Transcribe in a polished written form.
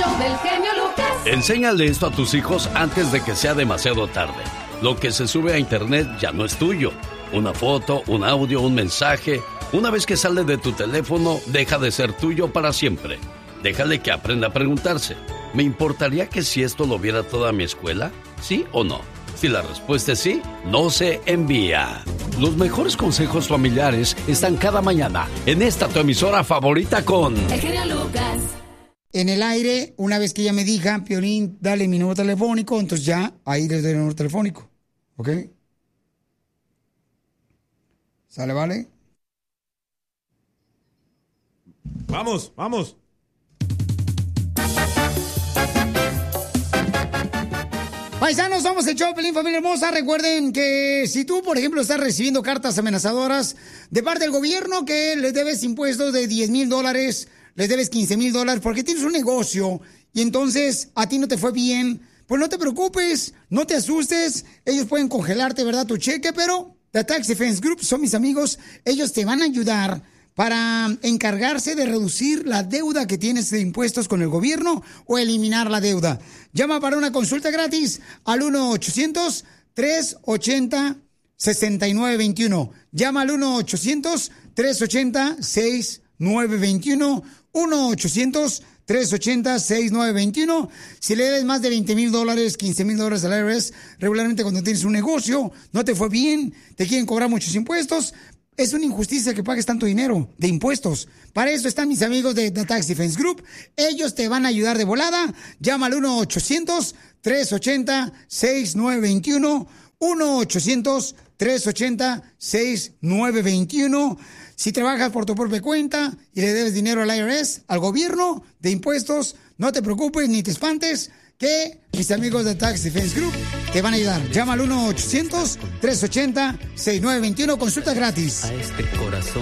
show del genio Lucas. Enséñale esto a tus hijos antes de que sea demasiado tarde. Lo que se sube a internet ya no es tuyo. Una foto, un audio, un mensaje. Una vez que sale de tu teléfono, deja de ser tuyo para siempre. Déjale que aprenda a preguntarse: ¿me importaría que si esto lo viera toda mi escuela? ¿Sí o no? Si la respuesta es sí, no se envía. Los mejores consejos familiares están cada mañana en esta tu emisora favorita con El genio Lucas. En el aire, una vez que ella me diga, Piolín, dale mi número telefónico, entonces ya ahí les doy el número telefónico. ¿Ok? ¿Sale, vale? Vamos, vamos. Paisanos, somos el show, Pelín, familia hermosa. Recuerden que si tú, por ejemplo, estás recibiendo cartas amenazadoras de parte del gobierno que les debes impuestos de $10,000, les debes $15,000 porque tienes un negocio y entonces a ti no te fue bien, pues no te preocupes, no te asustes. Ellos pueden congelarte, ¿verdad?, tu cheque, pero The Tax Defense Group son mis amigos. Ellos te van a ayudar para encargarse de reducir la deuda que tienes de impuestos con el gobierno o eliminar la deuda. Llama para una consulta gratis al 1-800-380-6921. Llama al 1-800-380-6921. 1-800-380-6921. Si le debes más de $20,000, $15,000 al IRS, regularmente cuando tienes un negocio, no te fue bien, te quieren cobrar muchos impuestos. Es una injusticia que pagues tanto dinero de impuestos. Para eso están mis amigos de The Tax Defense Group. Ellos te van a ayudar de volada. Llama al 1-800-380-6921. 1-800-380-6921. Si trabajas por tu propia cuenta y le debes dinero al IRS, al gobierno, de impuestos, no te preocupes ni te espantes, que mis amigos de Tax Defense Group te van a ayudar. Llama al 1-800-380-6921. Consulta gratis. A este corazón